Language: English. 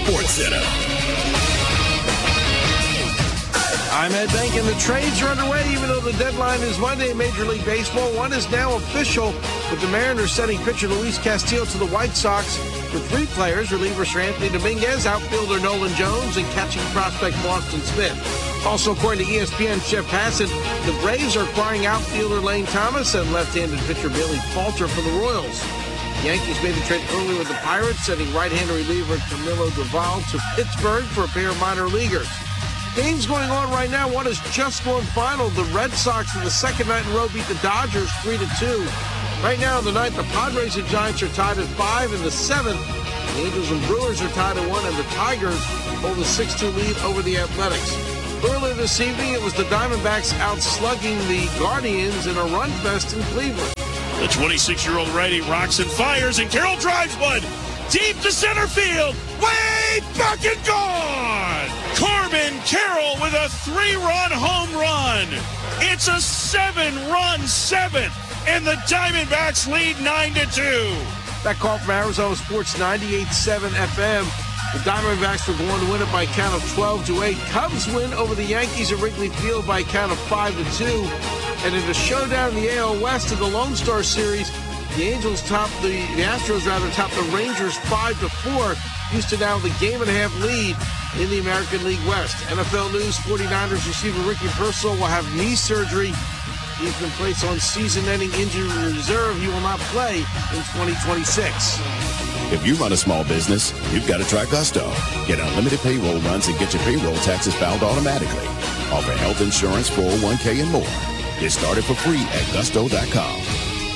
Sports Center. I'm Ed Bank, and the trades are underway even though the deadline is Monday in Major League Baseball. One is now official with the Mariners sending pitcher Luis Castillo to the White Sox for 3 players, relievers for Anthony Dominguez, outfielder Nolan Jones, and catching prospect Boston Smith. Also, according to ESPN's Jeff Passan, the Braves are acquiring outfielder Lane Thomas and left-handed pitcher Billy Falter for the Royals. The Yankees made the trade early with the Pirates, sending right-hander reliever Camilo Doval to Pittsburgh for a pair of minor leaguers. Games going on right now. One is just going final. The Red Sox, for the second night in a row, beat the Dodgers 3-2. Right now in the ninth, the Padres and Giants are tied at 5. In the seventh, the Angels and Brewers are tied at 1, and the Tigers hold a 6-2 lead over the Athletics. Earlier this evening, it was the Diamondbacks out-slugging the Guardians in a run fest in Cleveland. The 26-year-old righty rocks and fires, and Carroll drives one deep to center field. Way back and gone! Corbin Carroll with a 3-run home run. It's a 7-run seventh, and the Diamondbacks lead 9-2. That call from Arizona Sports 98.7 FM. The Diamondbacks were going to win it by a count of 12-8. Cubs win over the Yankees at Wrigley Field by a count of 5-2. And in a showdown in the AL West of the Lone Star Series, the Astros top the Rangers 5-4. Houston now with a game-and-a-half lead in the American League West. NFL news: 49ers receiver Ricky Pearsall will have knee surgery. He's been placed on season-ending injury reserve. He will not play in 2026. If you run a small business, you've got to try Gusto. Get unlimited payroll runs and get your payroll taxes filed automatically. Offer health insurance, 401k, and more. Get started for free at gusto.com.